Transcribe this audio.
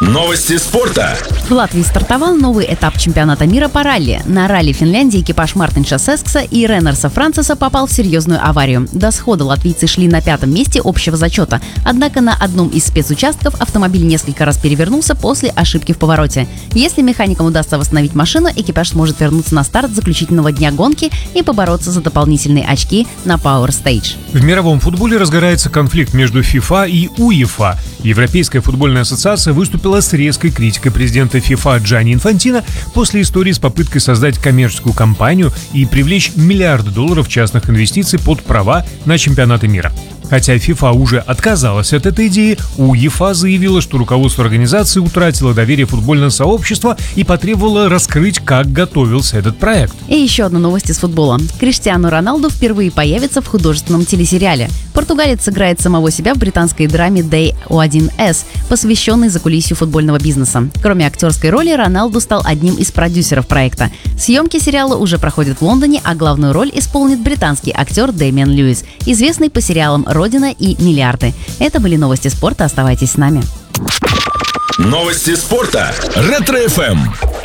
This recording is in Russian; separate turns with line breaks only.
Новости спорта.
В Латвии стартовал новый этап чемпионата мира по ралли. На ралли Финляндии экипаж Мартинша Сескса и Реннерса Франциса попал в серьезную аварию. До схода латвийцы шли на 5-м месте общего зачета. Однако на одном из спецучастков автомобиль несколько раз перевернулся после ошибки в повороте. Если механикам удастся восстановить машину, экипаж сможет вернуться на старт заключительного дня гонки и побороться за дополнительные очки на Power Stage.
В мировом футболе разгорается конфликт между ФИФА и УЕФА. Европейская футбольная ассоциация выступила с резкой критикой президента ФИФА Джанни Инфантино после истории с попыткой создать коммерческую компанию и привлечь миллиарды долларов частных инвестиций под права на чемпионаты мира. Хотя ФИФА уже отказалась от этой идеи, УЕФА заявила, что руководство организации утратило доверие футбольного сообщества и потребовало раскрыть, как готовился этот проект.
И еще одна новость из футбола. Криштиану Роналду впервые появится в художественном телесериале. Португалец сыграет самого себя в британской драме Day O1S, посвященной закулисью футбольного бизнеса. Кроме актерской роли, Роналду стал одним из продюсеров проекта. Съемки сериала уже проходят в Лондоне, а главную роль исполнит британский актер Дэмиан Льюис, известный по сериалам «Родина» и «Миллиарды». Это были новости спорта. Оставайтесь с нами.
Новости спорта. Ретро-ФМ.